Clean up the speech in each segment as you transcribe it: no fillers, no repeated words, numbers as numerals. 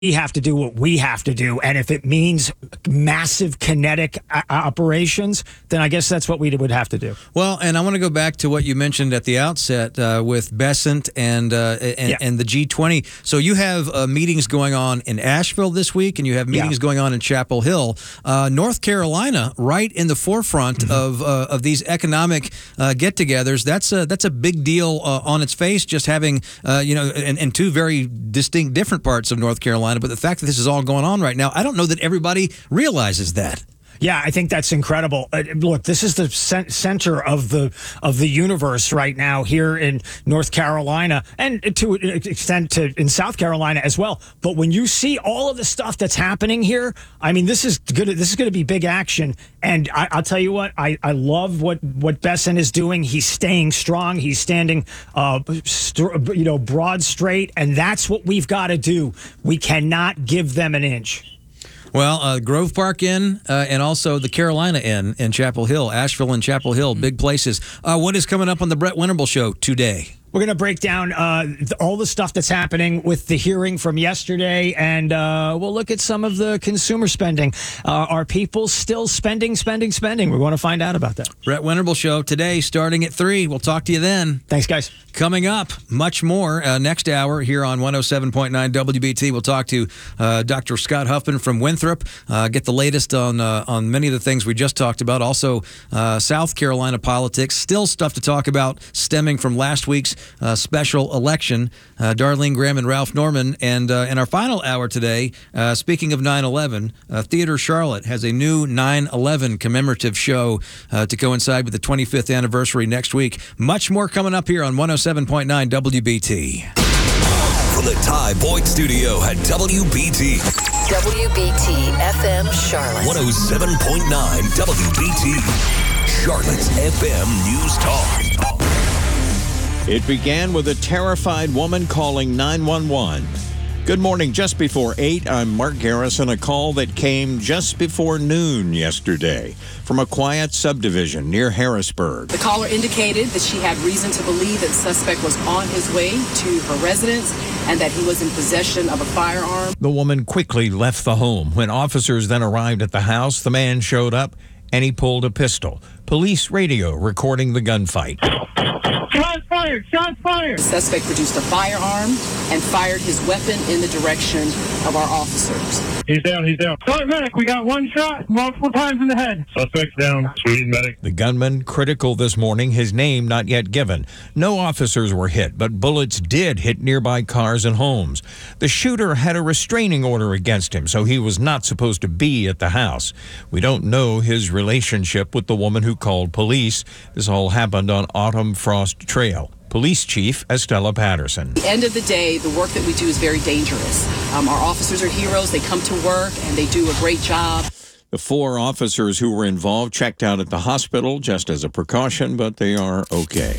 have to do what we have to do. And if it means massive kinetic operations, then I guess that's what we would have to do. Well, and I want to go back to what you mentioned at the outset with Bessent and the G20. So you have meetings going on in Asheville this week, and you have meetings going on in Chapel Hill. North Carolina, right in the forefront of these economic get-togethers. That's a big deal on its face, just having, in two very distinct different parts of North Carolina. But the fact that this is all going on right now, I don't know that everybody realizes that. Yeah, I think that's incredible. Look, this is the center of the universe right now here in North Carolina, and to an extent in South Carolina as well. But when you see all of the stuff that's happening here, I mean, this is going to be big action. And I'll tell you what, I love what Bessent is doing. He's staying strong. He's standing, broad straight, and that's what we've got to do. We cannot give them an inch. Well, Grove Park Inn and also the Carolina Inn in Chapel Hill, Asheville and Chapel Hill, big places. What is coming up on the Brett Winterble Show today? We're going to break down all the stuff that's happening with the hearing from yesterday, and we'll look at some of the consumer spending. Are people still spending? We want to find out about that. Brett Winterble Show today, starting at 3. We'll talk to you then. Thanks, guys. Coming up, much more next hour here on 107.9 WBT. We'll talk to Dr. Scott Huffman from Winthrop, get the latest on many of the things we just talked about. Also, South Carolina politics. Still stuff to talk about stemming from last week's special election. Darlene Graham and Ralph Norman. And in our final hour today, speaking of 9/11, Theater Charlotte has a new 9/11 commemorative show to coincide with the 25th anniversary next week. Much more coming up here on 107.9 WBT. From the Ty Boyd Studio at WBT. WBT FM Charlotte. 107.9 WBT. Charlotte's FM News Talk. It began with a terrified woman calling 911. Good morning. Just before 8, I'm Mark Garrison. A call that came just before noon yesterday from a quiet subdivision near Harrisburg. The caller indicated that she had reason to believe that the suspect was on his way to her residence and that he was in possession of a firearm. The woman quickly left the home. When officers then arrived at the house, the man showed up and he pulled a pistol. Police radio recording the gunfight. Shots fired! Shots fired! The suspect produced a firearm and fired his weapon in the direction of our officers. He's down, he's down. Sergeant Medic, we got one shot multiple times in the head. Suspect's down. Sweet Medic. The gunman critical this morning, his name not yet given. No officers were hit, but bullets did hit nearby cars and homes. The shooter had a restraining order against him, so he was not supposed to be at the house. We don't know his relationship with the woman who called police. This all happened on Autumn Frost Trail. Police Chief Estella Patterson. At the end of the day, the work that we do is very dangerous. Our officers are heroes. They come to work and they do a great job. The 4 officers who were involved checked out at the hospital just as a precaution, but they are okay.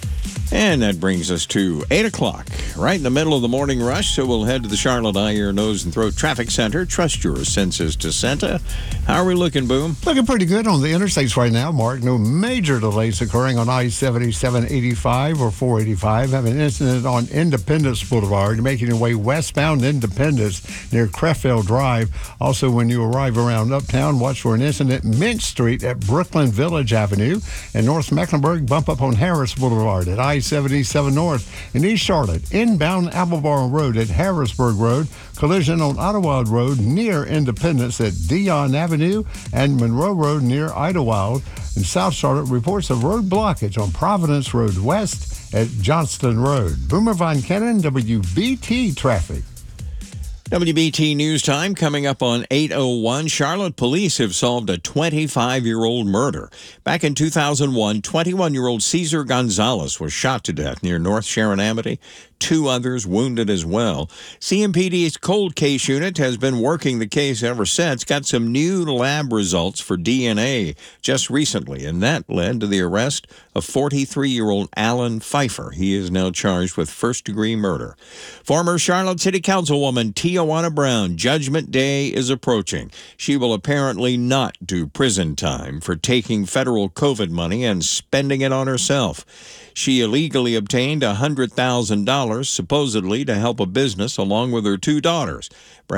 And that brings us to 8 o'clock, right in the middle of the morning rush. So we'll head to the Charlotte Eye, Ear, Nose, and Throat Traffic Center. Trust your senses to Santa. How are we looking, Boom? Looking pretty good on the interstates right now, Mark. No major delays occurring on I-77, 85, or 485. Have an incident on Independence Boulevard. Making your way westbound Independence near Crefeld Drive. Also, when you arrive around Uptown, watch for an incident Mint Street at Brooklyn Village Avenue. And North Mecklenburg, bump up on Harris Boulevard at I-77 North. In East Charlotte, inbound Appleboro Road at Harrisburg Road. Collision on Idlewild Road near Independence at Dion Avenue and Monroe Road near Idlewild. In South Charlotte, reports of road blockage on Providence Road West at Johnston Road. Boomer Von Cannon, WBT Traffic. WBT News Time coming up on 8:01. Charlotte police have solved a 25-year-old murder. Back in 2001, 21-year-old Cesar Gonzalez was shot to death near North Sharon Amity. 2 others wounded as well. CMPD's cold case unit has been working the case ever since. Got some new lab results for DNA just recently, and that led to the arrest of 43-year-old Alan Pfeiffer. He is now charged with first-degree murder. Former Charlotte City Councilwoman Tijuana Brown, Judgment Day is approaching. She will apparently not do prison time for taking federal COVID money and spending it on herself. She illegally obtained $100,000, supposedly to help a business, along with her two daughters.